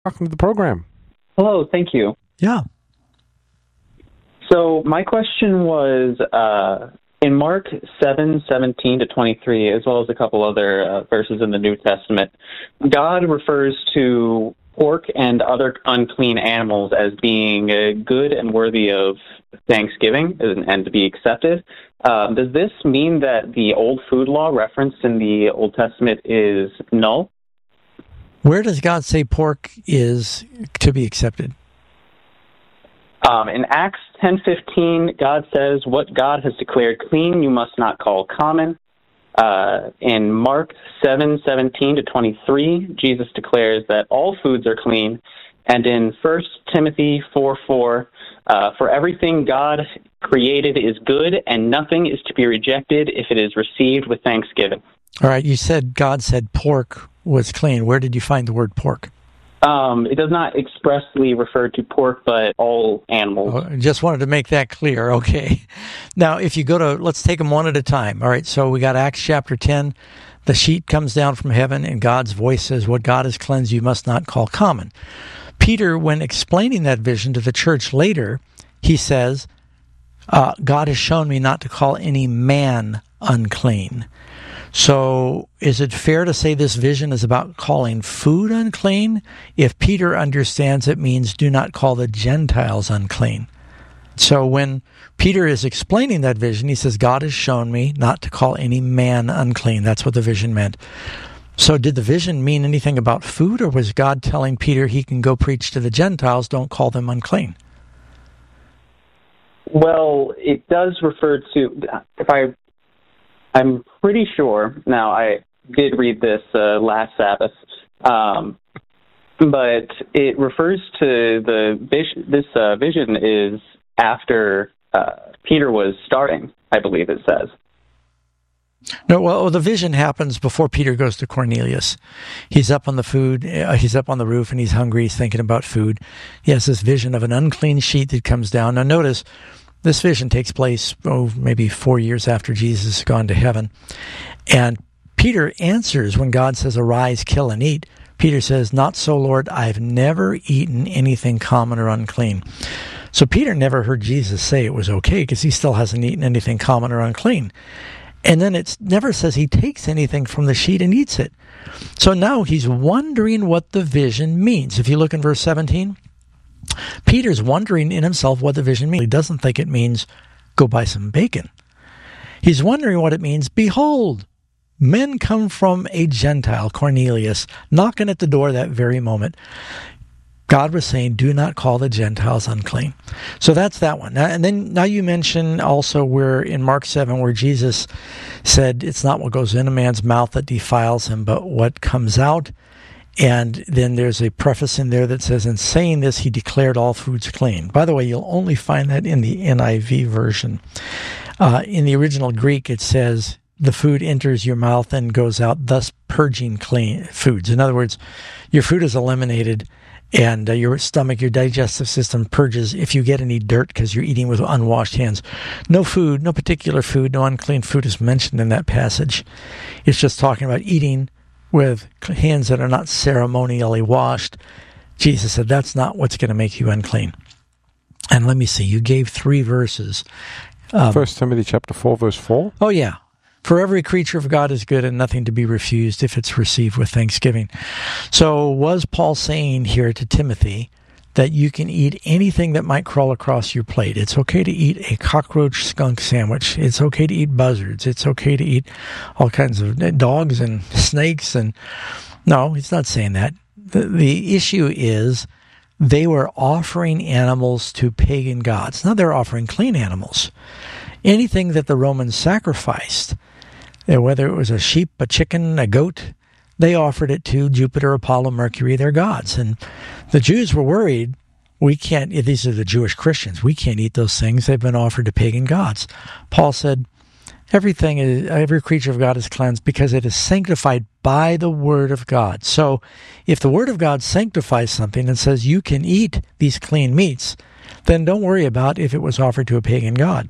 Welcome to the program. Hello, thank you. Yeah. So my question was, in Mark 7:17-23, as well as a couple other verses in the New Testament, God refers to pork and other unclean animals as being good and worthy of thanksgiving and to be accepted. Does this mean that the old food law referenced in the Old Testament is null? Where does God say pork is to be accepted? In Acts 10:15, God says, "What God has declared clean, you must not call common." In Mark 7:17-23, Jesus declares that all foods are clean. And in 1 Timothy 4:4, for everything God created is good, and nothing is to be rejected if it is received with thanksgiving. All right, you said God said pork was clean. Where did you find the word pork? It does not expressly refer to pork, but all animals. Oh, just wanted to make that clear. Okay. Now, if you go to, let's take them one at a time. All right, so we got Acts chapter 10. The sheet comes down from heaven, and God's voice says, "What God has cleansed, you must not call common." Peter, when explaining that vision to the church later, he says, God has shown me not to call any man unclean. So is it fair to say this vision is about calling food unclean? If Peter understands it means do not call the Gentiles unclean. So when Peter is explaining that vision, he says, God has shown me not to call any man unclean. That's what the vision meant. So did the vision mean anything about food, or was God telling Peter he can go preach to the Gentiles, don't call them unclean? Well, it does refer to, I'm pretty sure, now I did read this last Sabbath, but it refers to this vision is after Peter was starting, I believe it says. No, well, the vision happens before Peter goes to Cornelius. He's up on the food, he's up on the roof, and he's hungry, he's thinking about food. He has this vision of an unclean sheet that comes down. Now notice, this vision takes place, maybe 4 years after Jesus has gone to heaven. And Peter answers when God says, arise, kill, and eat. Peter says, not so, Lord, I've never eaten anything common or unclean. So Peter never heard Jesus say it was okay because he still hasn't eaten anything common or unclean. And then it never says he takes anything from the sheet and eats it. So now he's wondering what the vision means. If you look in verse 17, Peter's wondering in himself what the vision means. He doesn't think it means go buy some bacon. He's wondering what it means. Behold, men come from a Gentile, Cornelius, knocking at the door that very moment. God was saying, do not call the Gentiles unclean. So that's that one. And then now you mention also where in Mark 7 where Jesus said, it's not what goes in a man's mouth that defiles him, but what comes out. And then there's a preface in there that says, in saying this, he declared all foods clean. By the way, you'll only find that in the NIV version. In the original Greek, it says, the food enters your mouth and goes out, thus purging clean foods. In other words, your food is eliminated, and your stomach, your digestive system purges if you get any dirt because you're eating with unwashed hands. No food, no particular food, no unclean food is mentioned in that passage. It's just talking about eating with hands that are not ceremonially washed. Jesus said, that's not what's going to make you unclean. And let me see, you gave 3 verses. 1 Timothy chapter 4, verse 4. Oh, yeah. For every creature of God is good and nothing to be refused if it's received with thanksgiving. So was Paul saying here to Timothy that you can eat anything that might crawl across your plate? It's okay to eat a cockroach skunk sandwich. It's okay to eat buzzards. It's okay to eat all kinds of dogs and snakes. And no, he's not saying that. The issue is they were offering animals to pagan gods. Now they're offering clean animals. Anything that the Romans sacrificed, whether it was a sheep, a chicken, a goat, they offered it to Jupiter, Apollo, Mercury, their gods. And the Jews were worried, we can't, these are the Jewish Christians, we can't eat those things. They've been offered to pagan gods. Paul said, every creature of God is cleansed because it is sanctified by the word of God. So if the word of God sanctifies something and says you can eat these clean meats, then don't worry about if it was offered to a pagan god.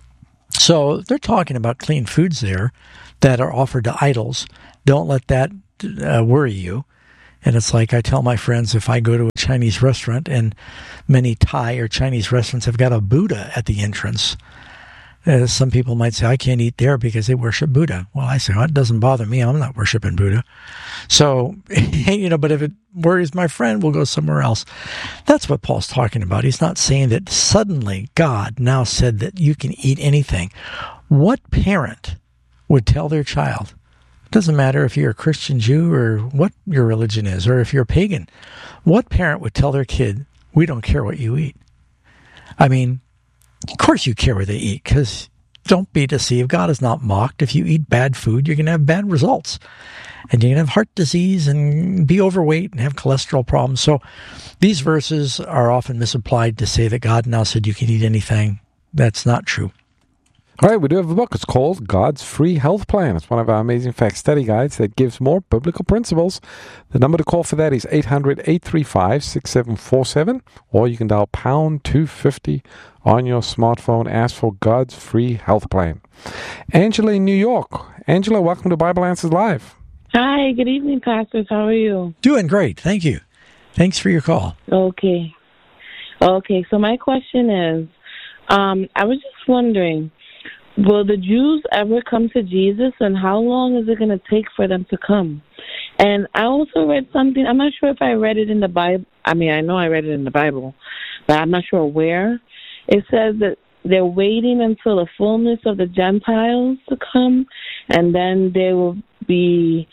So they're talking about clean foods there that are offered to idols. Don't let that worry you. And it's like I tell my friends, if I go to a Chinese restaurant, and many Thai or Chinese restaurants have got a Buddha at the entrance, some people might say, I can't eat there because they worship Buddha. Well, I say, well, it doesn't bother me. I'm not worshiping Buddha. So, but if it worries my friend, we'll go somewhere else. That's what Paul's talking about. He's not saying that suddenly God now said that you can eat anything. What parent would tell their child, it doesn't matter if you're a Christian Jew or what your religion is, or if you're a pagan, what parent would tell their kid, we don't care what you eat? I mean, of course you care what they eat, because don't be deceived. God is not mocked. If you eat bad food, you're going to have bad results. And you're going to have heart disease and be overweight and have cholesterol problems. So these verses are often misapplied to say that God now said you can eat anything. That's not true. All right, we do have a book. It's called God's Free Health Plan. It's one of our amazing fact study guides that gives more biblical principles. The number to call for that is 800-835-6747, or you can dial pound 250 on your smartphone. Ask for God's Free Health Plan. Angela in New York. Angela, welcome to Bible Answers Live. Hi, good evening, pastors. How are you? Doing great. Thank you. Thanks for your call. Okay, so my question is, I was just wondering, will the Jews ever come to Jesus, and how long is it going to take for them to come? And I also read something, I'm not sure if I read it in the Bible. I mean, I know I read it in the Bible, but I'm not sure where. It says that they're waiting until the fullness of the Gentiles to come, and then they will be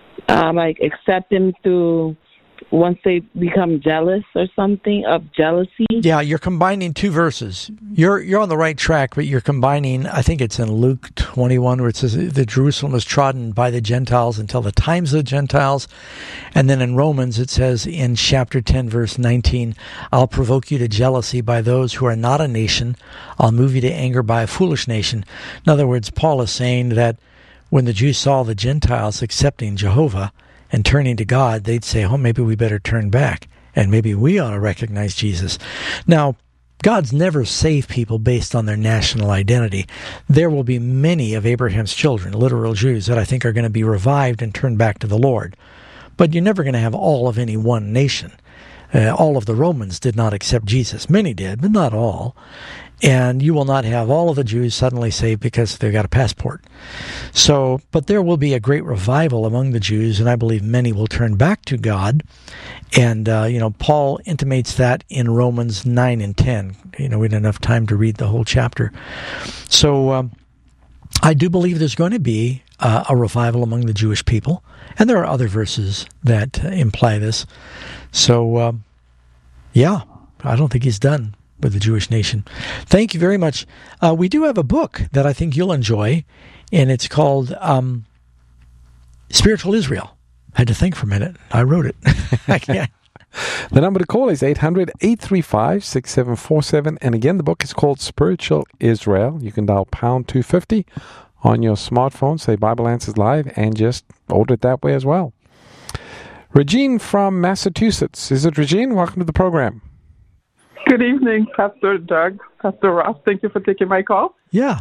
accept them through once they become jealous or something of jealousy. Yeah, you're combining two verses. You're on the right track, but you're combining, I think it's in Luke 21, where it says that Jerusalem is trodden by the Gentiles until the times of the Gentiles. And then in Romans, it says in chapter 10, verse 19, I'll provoke you to jealousy by those who are not a nation. I'll move you to anger by a foolish nation. In other words, Paul is saying that when the Jews saw the Gentiles accepting Jehovah and turning to God, they'd say, oh, maybe we better turn back, and maybe we ought to recognize Jesus. Now, God's never saved people based on their national identity. There will be many of Abraham's children, literal Jews, that I think are going to be revived and turned back to the Lord. But you're never going to have all of any one nation. All of the Romans did not accept Jesus. Many did, but not all. And you will not have all of the Jews suddenly saved because they've got a passport. So, but there will be a great revival among the Jews, and I believe many will turn back to God. And, Paul intimates that in Romans 9 and 10. We didn't have enough time to read the whole chapter. So, I do believe there's going to be a revival among the Jewish people. And there are other verses that imply this. So, I don't think he's done with the Jewish nation. Thank you very much. We do have a book that I think you'll enjoy, and it's called Spiritual Israel. I had to think for a minute. I wrote it. I can't. The number to call is 800-835-6747. And again, the book is called Spiritual Israel. You can dial pound 250 on your smartphone, say Bible Answers Live, and just order it that way as well. Regine from Massachusetts. Is it Regine? Welcome to the program. Good evening, Pastor Doug, Pastor Ross. Thank you for taking my call. Yeah.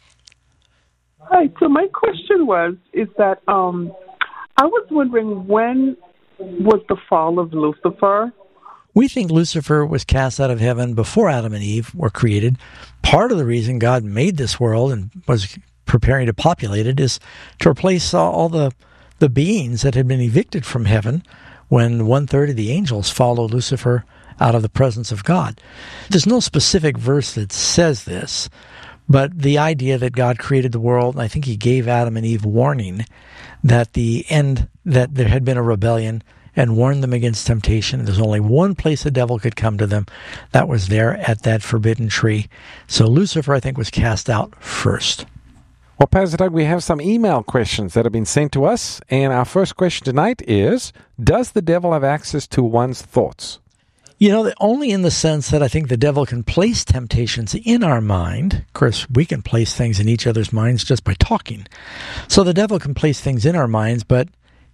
Hi. So my question is that I was wondering, when was the fall of Lucifer? We think Lucifer was cast out of heaven before Adam and Eve were created. Part of the reason God made this world and was preparing to populate it is to replace all the beings that had been evicted from heaven when 1/3 of the angels followed Lucifer out of the presence of God. There's no specific verse that says this, but the idea that God created the world, and I think he gave Adam and Eve warning that that there had been a rebellion, and warned them against temptation. There's only one place the devil could come to them. That was there at that forbidden tree. So Lucifer, I think, was cast out first. Well, Pastor Doug, we have some email questions that have been sent to us. And our first question tonight is, does the devil have access to one's thoughts? Only in the sense that I think the devil can place temptations in our mind. Of course, we can place things in each other's minds just by talking. So the devil can place things in our minds, but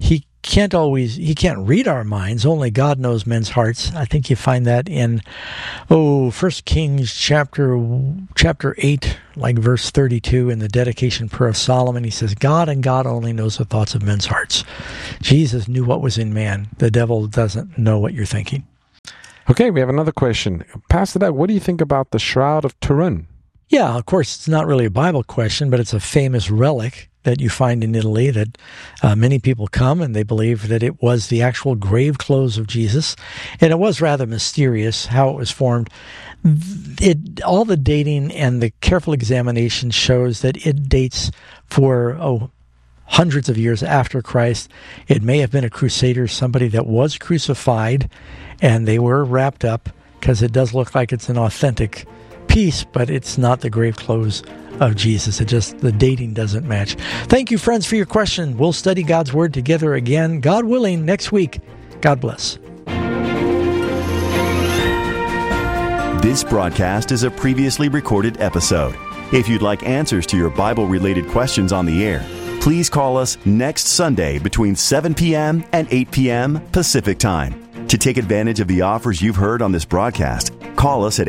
he can't read our minds. Only God knows men's hearts. I think you find that in 1 Kings chapter 8, like verse 32 in the dedication prayer of Solomon. He says, God and God only knows the thoughts of men's hearts. Jesus knew what was in man. The devil doesn't know what you're thinking. Okay, we have another question. Pastor Doug, what do you think about the Shroud of Turin? Yeah, of course, it's not really a Bible question, but it's a famous relic that you find in Italy that many people come and they believe that it was the actual grave clothes of Jesus. And it was rather mysterious how it was formed. All the dating and the careful examination shows that it dates for hundreds of years after Christ. It may have been a crusader, somebody that was crucified, and they were wrapped up, because it does look like it's an authentic piece, but it's not the grave clothes of Jesus. The dating doesn't match. Thank you, friends, for your question. We'll study God's Word together again, God willing, next week. God bless. This broadcast is a previously recorded episode. If you'd like answers to your Bible-related questions on the air, please call us next Sunday between 7 p.m. and 8 p.m. Pacific Time. To take advantage of the offers you've heard on this broadcast, call us at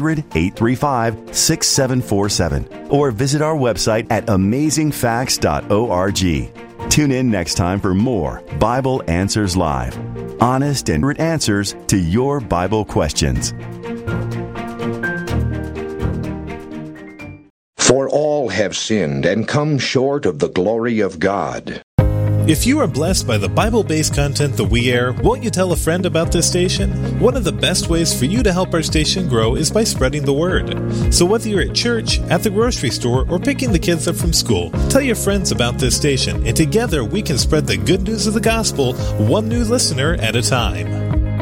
800-835-6747 or visit our website at amazingfacts.org. Tune in next time for more Bible Answers Live. Honest and accurate answers to your Bible questions. For all have sinned and come short of the glory of God. If you are blessed by the Bible-based content that we air, won't you tell a friend about this station? One of the best ways for you to help our station grow is by spreading the word. So whether you're at church, at the grocery store, or picking the kids up from school, tell your friends about this station, and together we can spread the good news of the gospel, one new listener at a time.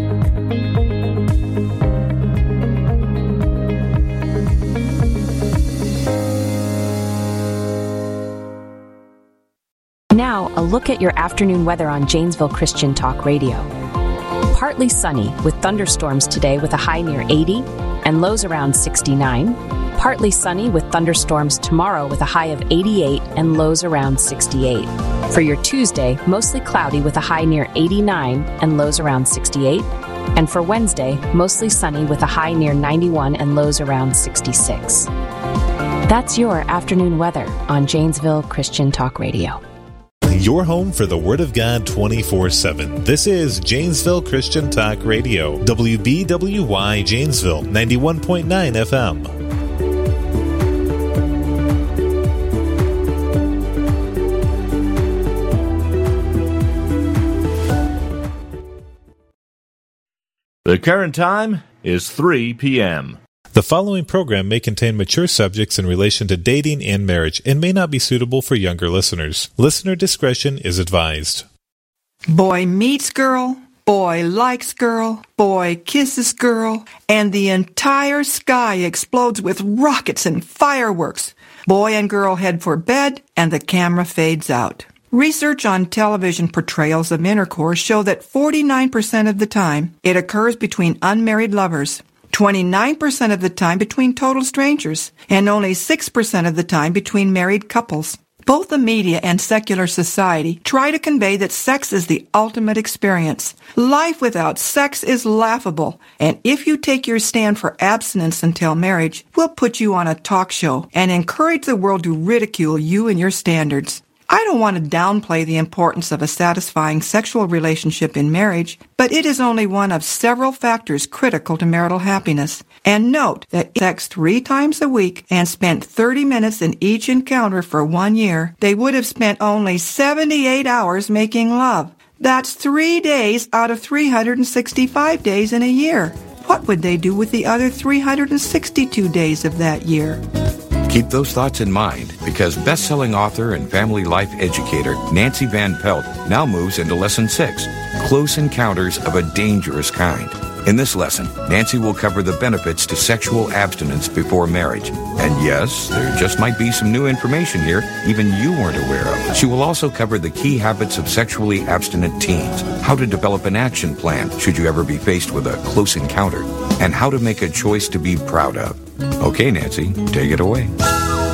Now, a look at your afternoon weather on Janesville Christian Talk Radio. Partly sunny with thunderstorms today with a high near 80 and lows around 69. Partly sunny with thunderstorms tomorrow with a high of 88 and lows around 68. For your Tuesday, mostly cloudy with a high near 89 and lows around 68. And for Wednesday, mostly sunny with a high near 91 and lows around 66. That's your afternoon weather on Janesville Christian Talk Radio. Your home for the Word of God 24/7. This is Janesville Christian Talk Radio. WBWY Janesville, 91.9 FM. The current time is 3 p.m. The following program may contain mature subjects in relation to dating and marriage and may not be suitable for younger listeners. Listener discretion is advised. Boy meets girl, boy likes girl, boy kisses girl, and the entire sky explodes with rockets and fireworks. Boy and girl head for bed, and the camera fades out. Research on television portrayals of intercourse show that 49% of the time it occurs between unmarried lovers. 29% of the time between total strangers, and only 6% of the time between married couples. Both the media and secular society try to convey that sex is the ultimate experience. Life without sex is laughable, and if you take your stand for abstinence until marriage, we'll put you on a talk show and encourage the world to ridicule you and your standards. I don't want to downplay the importance of a satisfying sexual relationship in marriage, but it is only one of several factors critical to marital happiness. And note that sex 3 times a week and spent 30 minutes in each encounter for 1 year, they would have spent only 78 hours making love. That's 3 days out of 365 days in a year. What would they do with the other 362 days of that year? Keep those thoughts in mind, because best-selling author and family life educator Nancy Van Pelt now moves into Lesson 6, Close Encounters of a Dangerous Kind. In this lesson, Nancy will cover the benefits to sexual abstinence before marriage. And yes, there just might be some new information here even you weren't aware of. She will also cover the key habits of sexually abstinent teens, how to develop an action plan should you ever be faced with a close encounter, and how to make a choice to be proud of. Okay, Nancy, take it away.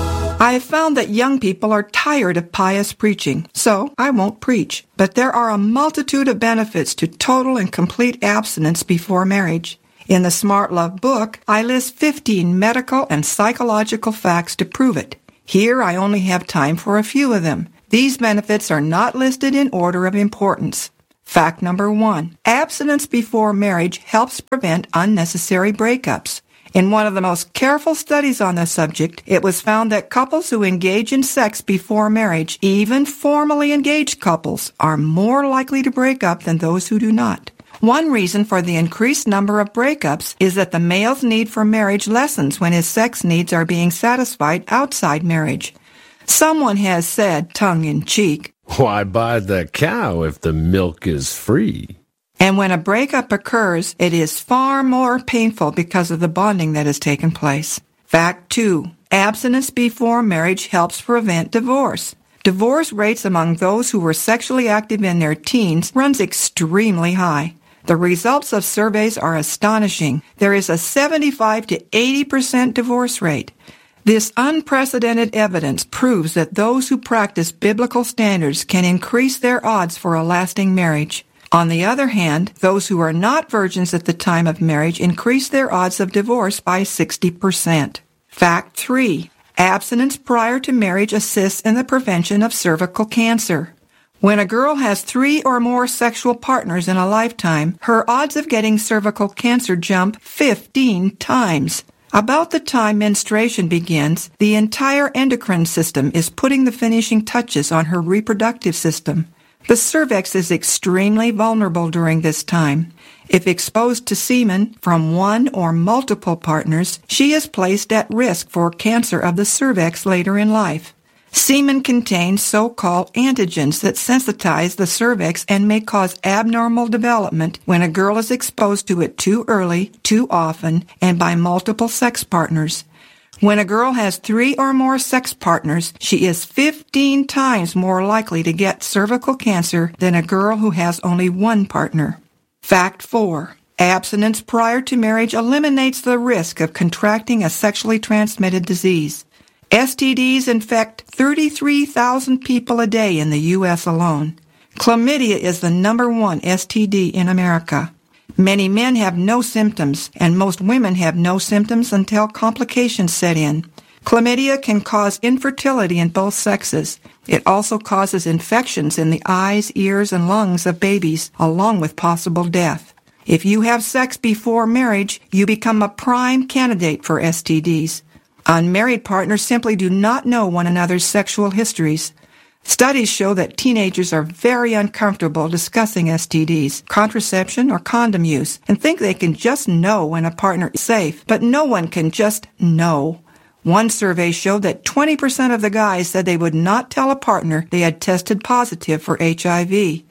I have found that young people are tired of pious preaching, so I won't preach. But there are a multitude of benefits to total and complete abstinence before marriage. In the Smart Love book, I list 15 medical and psychological facts to prove it. Here I only have time for a few of them. These benefits are not listed in order of importance. Fact number 1. Abstinence before marriage helps prevent unnecessary breakups. In one of the most careful studies on the subject, it was found that couples who engage in sex before marriage, even formally engaged couples, are more likely to break up than those who do not. One reason for the increased number of breakups is that the male's need for marriage lessens when his sex needs are being satisfied outside marriage. Someone has said, tongue-in-cheek, "Why buy the cow if the milk is free?" And when a breakup occurs, it is far more painful because of the bonding that has taken place. Fact 2. Abstinence before marriage helps prevent divorce. Divorce rates among those who were sexually active in their teens runs extremely high. The results of surveys are astonishing. There is a 75 to 80% divorce rate. This unprecedented evidence proves that those who practice biblical standards can increase their odds for a lasting marriage. On the other hand, those who are not virgins at the time of marriage increase their odds of divorce by 60%. Fact 3. Abstinence prior to marriage assists in the prevention of cervical cancer. When a girl has 3 or more sexual partners in a lifetime, her odds of getting cervical cancer jump 15 times. About the time menstruation begins, the entire endocrine system is putting the finishing touches on her reproductive system. The cervix is extremely vulnerable during this time. If exposed to semen from one or multiple partners, she is placed at risk for cancer of the cervix later in life. Semen contains so-called antigens that sensitize the cervix and may cause abnormal development when a girl is exposed to it too early, too often, and by multiple sex partners. When a girl has 3 or more sex partners, she is 15 times more likely to get cervical cancer than a girl who has only one partner. Fact 4. Abstinence prior to marriage eliminates the risk of contracting a sexually transmitted disease. STDs infect 33,000 people a day in the U.S. alone. Chlamydia is the #1 STD in America. Many men have no symptoms, and most women have no symptoms until complications set in. Chlamydia can cause infertility in both sexes. It also causes infections in the eyes, ears, and lungs of babies, along with possible death. If you have sex before marriage, you become a prime candidate for STDs. Unmarried partners simply do not know one another's sexual histories. Studies show that teenagers are very uncomfortable discussing STDs, contraception, or condom use, and think they can just know when a partner is safe, but no one can just know. One survey showed that 20% of the guys said they would not tell a partner they had tested positive for HIV.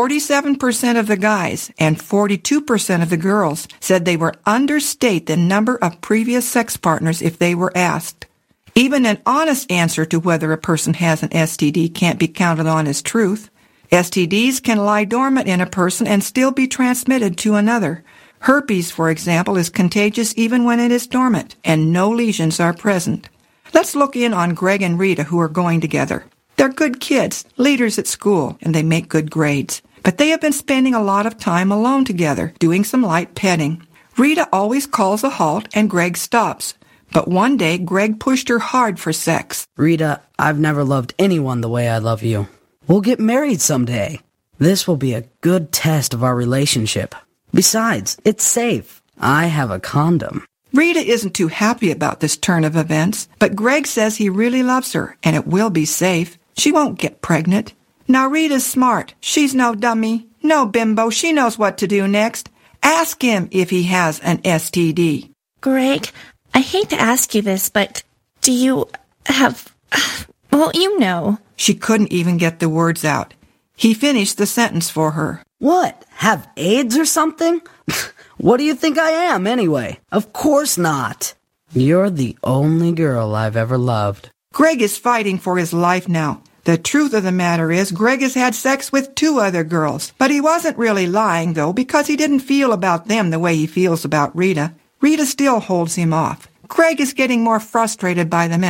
47% of the guys and 42% of the girls said they would understate the number of previous sex partners if they were asked. Even an honest answer to whether a person has an STD can't be counted on as truth. STDs can lie dormant in a person and still be transmitted to another. Herpes, for example, is contagious even when it is dormant, and no lesions are present. Let's look in on Greg and Rita, who are going together. They're good kids, leaders at school, and they make good grades. But they have been spending a lot of time alone together, doing some light petting. Rita always calls a halt, and Greg stops. But one day, Greg pushed her hard for sex. "Rita, I've never loved anyone the way I love you. We'll get married someday. This will be a good test of our relationship. Besides, it's safe. I have a condom." Rita isn't too happy about this turn of events, but Greg says he really loves her, and it will be safe. She won't get pregnant. Now, Rita's smart. She's no dummy, no bimbo. She knows what to do next. Ask him if he has an STD. "Greg, I hate to ask you this, but do you have... well, you know." She couldn't even get the words out. He finished the sentence for her. "What? Have AIDS or something? What do you think I am, anyway? Of course not. You're the only girl I've ever loved." Greg is fighting for his life now. The truth of the matter is, Greg has had sex with 2 other girls. But he wasn't really lying, though, because he didn't feel about them the way he feels about Rita. Rita still holds him off. Greg is getting more frustrated by the minute.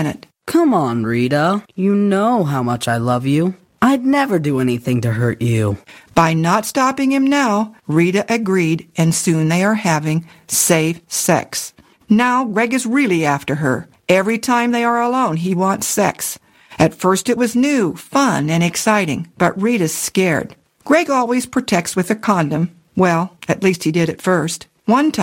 Come on, Rita. You know how much I love you. I'd never do anything to hurt you. By not stopping him now, Rita agreed, and soon they are having safe sex. Now Greg is really after her. Every time they are alone, he wants sex. At first it was new, fun, and exciting, but Rita's scared. Greg always protects with a condom. Well, at least he did at first. One time,